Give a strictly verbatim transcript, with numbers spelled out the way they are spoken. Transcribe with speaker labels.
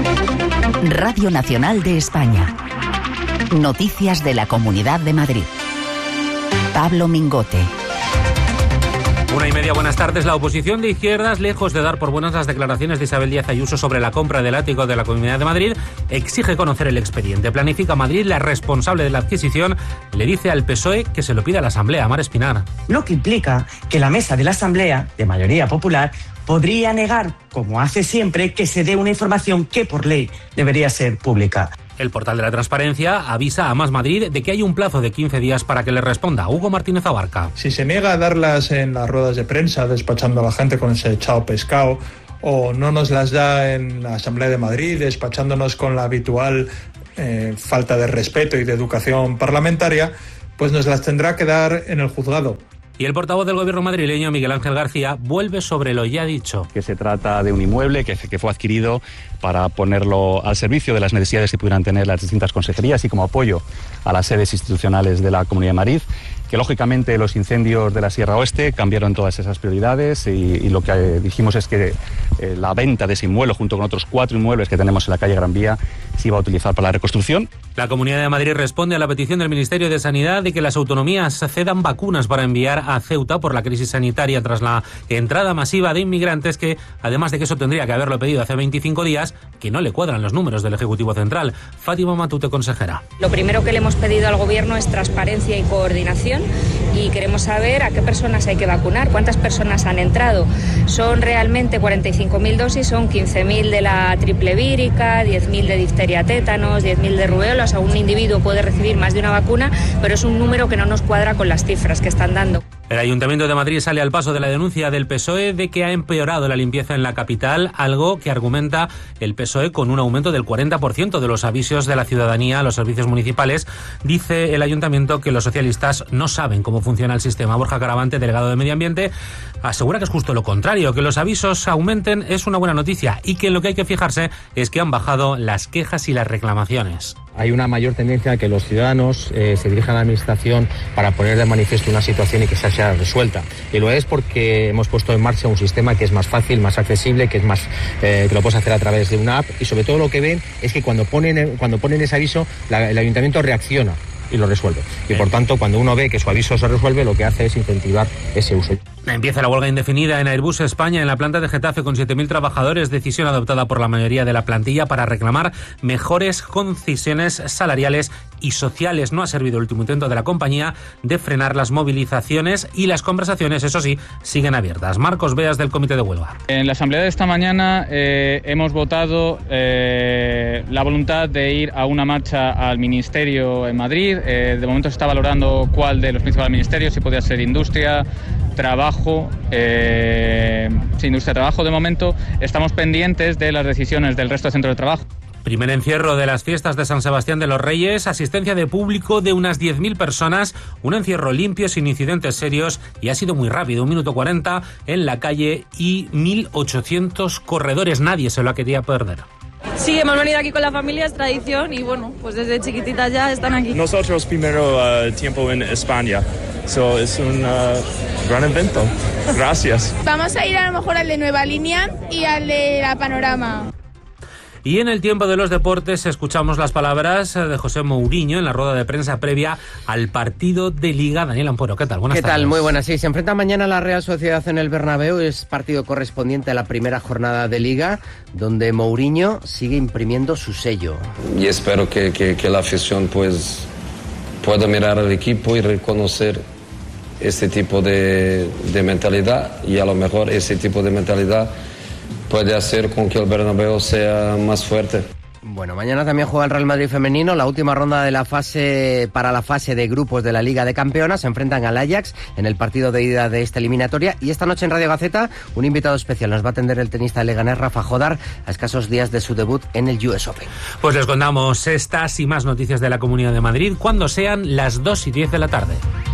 Speaker 1: Radio Nacional de España. Noticias de la Comunidad de Madrid. Pablo Mingote.
Speaker 2: Una y media, buenas tardes. La oposición de izquierdas, lejos de dar por buenas las declaraciones de Isabel Díaz Ayuso sobre la compra del ático de la Comunidad de Madrid, exige conocer el expediente. Planifica Madrid, la responsable de la adquisición, le dice al P S O E que se lo pida a la Asamblea. Mar Espinar.
Speaker 3: Lo que implica que la mesa de la Asamblea, de mayoría popular, podría negar, como hace siempre, que se dé una información que por ley debería ser pública.
Speaker 2: El portal de la Transparencia avisa a Más Madrid de que hay un plazo de quince días para que le responda. Hugo Martínez Abarca.
Speaker 4: Si se niega a darlas en las ruedas de prensa, despachando a la gente con ese chao pescado, o no nos las da en la Asamblea de Madrid, despachándonos con la habitual eh, falta de respeto y de educación parlamentaria, pues nos las tendrá que dar en el juzgado.
Speaker 2: Y el portavoz del gobierno madrileño, Miguel Ángel García, vuelve sobre lo ya dicho.
Speaker 5: Que se trata de un inmueble que, que fue adquirido para ponerlo al servicio de las necesidades que pudieran tener las distintas consejerías y como apoyo a las sedes institucionales de la Comunidad de Madrid. Que lógicamente los incendios de la Sierra Oeste cambiaron todas esas prioridades y, y lo que eh, dijimos es que eh, la venta de ese inmueble junto con otros cuatro inmuebles que tenemos en la calle Gran Vía se iba a utilizar para la reconstrucción.
Speaker 2: La Comunidad de Madrid responde a la petición del Ministerio de Sanidad de que las autonomías cedan vacunas para enviar a Ceuta por la crisis sanitaria tras la entrada masiva de inmigrantes que, además de que eso tendría que haberlo pedido hace veinticinco días, que no le cuadran los números del Ejecutivo Central. Fátima Matute, consejera.
Speaker 6: Lo primero que le hemos pedido al Gobierno es transparencia y coordinación y queremos saber a qué personas hay que vacunar, cuántas personas han entrado. Son realmente cuarenta y cinco mil dosis, son quince mil de la triple vírica, diez mil de difteria tétanos, diez mil de rubéola. O sea, un individuo puede recibir más de una vacuna, pero es un número que no nos cuadra con las cifras que están dando.
Speaker 2: El Ayuntamiento de Madrid sale al paso de la denuncia del P S O E de que ha empeorado la limpieza en la capital, algo que argumenta el P S O E con un aumento del cuarenta por ciento de los avisos de la ciudadanía a los servicios municipales. Dice el Ayuntamiento que los socialistas no saben cómo funciona el sistema. Borja Caravante, delegado de Medio Ambiente, asegura que es justo lo contrario, que los avisos aumenten es una buena noticia y que en lo que hay que fijarse es que han bajado las quejas y las reclamaciones.
Speaker 7: Hay una mayor tendencia a que los ciudadanos eh, se dirijan a la Administración para poner de manifiesto una situación y que sea resuelta. Y lo es porque hemos puesto en marcha un sistema que es más fácil, más accesible, que es más eh, que lo puedes hacer a través de una app y sobre todo lo que ven es que cuando ponen, cuando ponen ese aviso, la, el Ayuntamiento reacciona y lo resuelve. Y por tanto, cuando uno ve que su aviso se resuelve, lo que hace es incentivar ese uso.
Speaker 2: Empieza la huelga indefinida en Airbus España en la planta de Getafe con siete mil trabajadores, decisión adoptada por la mayoría de la plantilla para reclamar mejores concesiones salariales y sociales. No ha servido el último intento de la compañía de frenar las movilizaciones y las conversaciones, eso sí, siguen abiertas. Marcos Beas, del Comité de Huelga.
Speaker 8: En la asamblea de esta mañana eh, hemos votado eh, la voluntad de ir a una marcha al Ministerio en Madrid. Eh, de momento se está valorando cuál de los principales ministerios, si podría ser Industria, Trabajo, eh, sí, Industria, Trabajo. De momento estamos pendientes de las decisiones del resto del centro de trabajo.
Speaker 2: Primer encierro de las fiestas de San Sebastián de los Reyes, asistencia de público de unas diez mil personas, un encierro limpio sin incidentes serios y ha sido muy rápido, un minuto cuarenta en la calle y mil ochocientos corredores, nadie se lo ha querido perder.
Speaker 9: Sí, hemos venido aquí con la familia, es tradición y bueno, pues desde chiquititas ya están aquí.
Speaker 10: Nosotros primero uh, tiempo en España, so, es un uh, gran evento. Gracias.
Speaker 11: Vamos a ir a lo mejor al de Nueva Línea y al de la Panorama.
Speaker 2: Y en el tiempo de los deportes escuchamos las palabras de José Mourinho en la rueda de prensa previa al partido de Liga. Daniel Ampuero, ¿qué tal? Buenas
Speaker 12: ¿Qué
Speaker 2: tardes. ¿Qué
Speaker 12: tal? Muy buenas. Sí, se enfrenta mañana la Real Sociedad en el Bernabéu. Es partido correspondiente a la primera jornada de Liga, donde Mourinho sigue imprimiendo su sello.
Speaker 13: Y espero que, que, que la afición pues, pueda mirar al equipo y reconocer este tipo de, de mentalidad y a lo mejor ese tipo de mentalidad puede hacer con que el Bernabéu sea más fuerte.
Speaker 12: Bueno, mañana también juega el Real Madrid femenino, la última ronda de la fase para la fase de grupos de la Liga de Campeonas. Se enfrentan al Ajax en el partido de ida de esta eliminatoria. Y esta noche en Radio Gaceta, un invitado especial. Nos va a atender el tenista leganés Rafa Jodar a escasos días de su debut en el U S Open.
Speaker 2: Pues les contamos estas y más noticias de la Comunidad de Madrid cuando sean las dos y diez de la tarde.